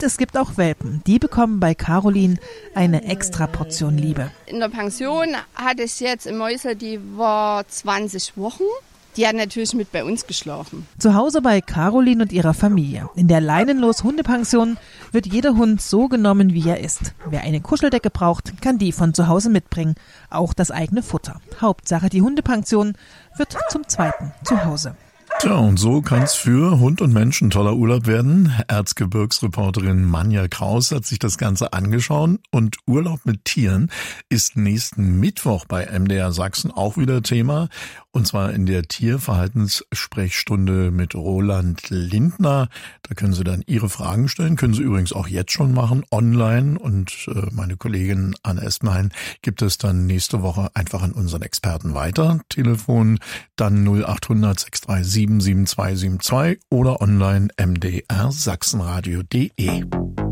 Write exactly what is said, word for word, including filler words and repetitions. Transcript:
es gibt auch Welpen. Die bekommen bei Caroline eine extra Portion Liebe. In der Pension hatte ich jetzt ein Mäusel, die war zwanzig Wochen. Die hat natürlich mit bei uns geschlafen. Zu Hause bei Caroline und ihrer Familie. In der Leinenlos-Hundepension wird jeder Hund so genommen, wie er ist. Wer eine Kuscheldecke braucht, kann die von zu Hause mitbringen. Auch das eigene Futter. Hauptsache, die Hundepension wird zum zweiten Zuhause. Tja, und so kann's für Hund und Mensch ein toller Urlaub werden. Erzgebirgsreporterin Manja Kraus hat sich das Ganze angeschaut und Urlaub mit Tieren ist nächsten Mittwoch bei M D R Sachsen auch wieder Thema. Und zwar in der Tierverhaltenssprechstunde mit Roland Lindner. Da können Sie dann Ihre Fragen stellen, können Sie übrigens auch jetzt schon machen, online. Und äh, meine Kollegin Anne Espenhain gibt es dann nächste Woche einfach an unseren Experten weiter. Telefon dann null acht hundert sechs drei sieben sieben zwei sieben zwei oder online m d r sachsenradio punkt d e.